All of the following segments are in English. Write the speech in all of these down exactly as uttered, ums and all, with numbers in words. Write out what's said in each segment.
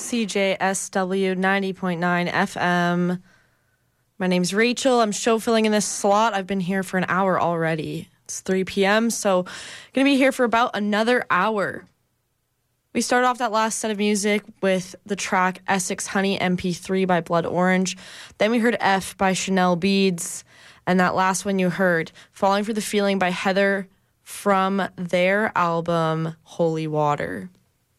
C J S W ninety point nine F M. My name's Rachel. I'm show filling in this slot. I've been here for an hour already. It's three p.m., so I'm going to be here for about another hour. We started off that last set of music with the track Essex Honey M P three by Blood Orange. Then we heard F by Chanel Beads. And that last one you heard, Falling for the Feeling by Heather from their album Holy Water.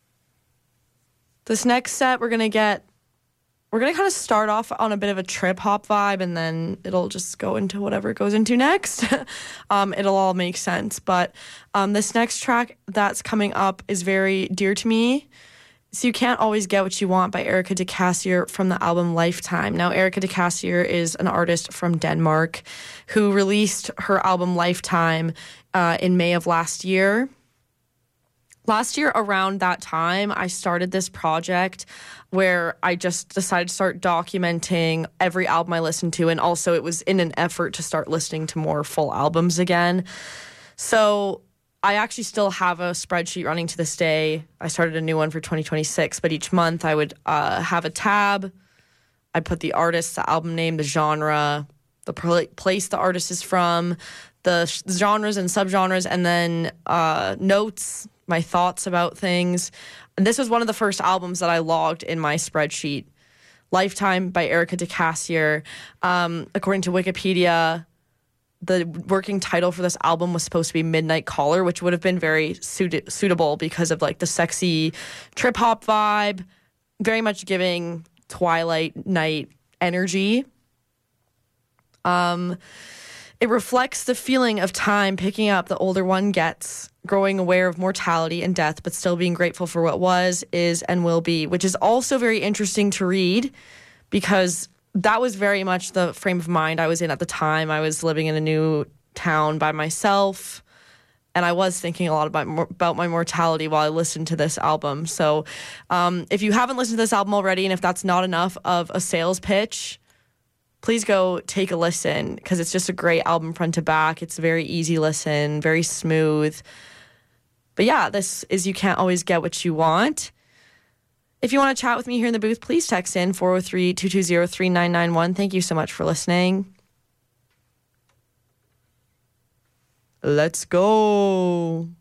This next set, we're going to get, we're going to kind of start off on a bit of a trip hop vibe, and then it'll just go into whatever it goes into next. um, it'll all make sense. But um, this next track that's coming up is very dear to me. So You Can't Always Get What You Want by Erica de Cassier from the album Lifetime. Now, Erica de Cassier is an artist from Denmark who released her album Lifetime uh, in May of last year. Last year, around that time, I started this project where I just decided to start documenting every album I listened to, and also it was in an effort to start listening to more full albums again. So I actually still have a spreadsheet running to this day. I started a new one for twenty twenty-six, but each month I would uh, have a tab. I'd put the artist, the album name, the genre, the pl- place the artist is from, the sh- genres and subgenres, and then uh, notes, my thoughts about things. And this was one of the first albums that I logged in my spreadsheet. Lifetime by Erica de Cassier. Um, according to Wikipedia, the working title for this album was supposed to be Midnight Caller, which would have been very suit- suitable because of like the sexy trip hop vibe, very much giving Twilight night energy. Um, it reflects the feeling of time picking up the older one gets, growing aware of mortality and death, but still being grateful for what was, is, and will be, which is also very interesting to read because that was very much the frame of mind I was in at the time. I was living in a new town by myself, and I was thinking a lot about about my mortality while I listened to this album. So um, if you haven't listened to this album already, and if that's not enough of a sales pitch, please go take a listen because it's just a great album front to back. It's a very easy listen, very smooth. But yeah, this is You Can't Always Get What You Want. If you want to chat with me here in the booth, please text in four oh three, two two zero, three nine nine one. Thank you so much for listening. Let's go.